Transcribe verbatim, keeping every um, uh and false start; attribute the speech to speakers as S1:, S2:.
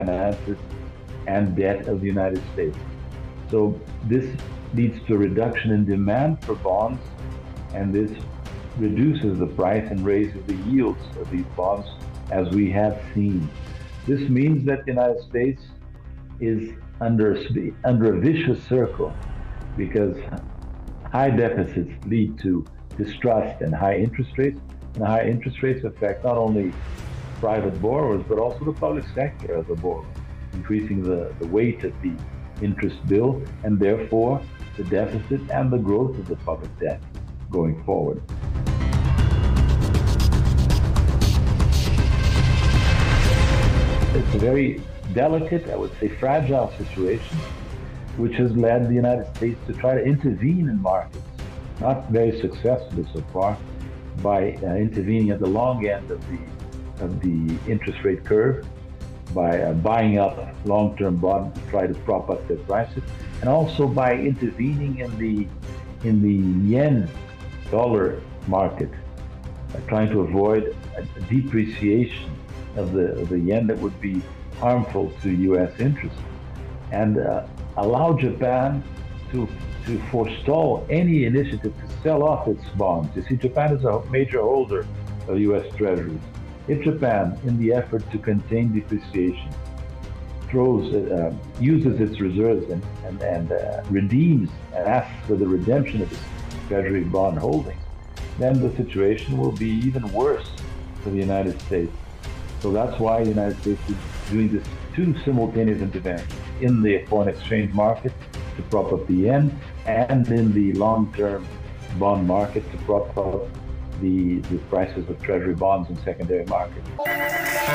S1: finances and debt of the United States. So this leads to a reduction in demand for bonds, and this reduces the price and raises the yields of these bonds, as we have seen. This means that the United States is under, under a vicious circle, because high deficits lead to distrust and high interest rates, and high interest rates affect not only private borrowers, but also the public sector as a borrower, increasing the, the weight of the interest bill, and therefore the deficit and the growth of the public debt going forward. It's a very delicate, I would say fragile situation, which has led the United States to try to intervene in markets, not very successfully so far, by uh, intervening at the long end of the of the interest rate curve, by uh, buying up long-term bonds to try to prop up their prices, and also by intervening in the in the yen dollar market, uh, trying to avoid a, a depreciation of the of the yen that would be harmful to U S interests, and uh, allow Japan to to forestall any initiative to sell off its bonds. You see, Japan is a major holder of U S treasuries. If Japan, in the effort to contain depreciation, throws, uh, uses its reserves and, and, and uh, redeems and asks for the redemption of its treasury bond holdings, then the situation will be even worse for the United States. So that's why the United States is doing this two simultaneous interventions in the foreign exchange market to prop up the yen, and in the long-term bond market to prop up the, the prices of treasury bonds in secondary markets.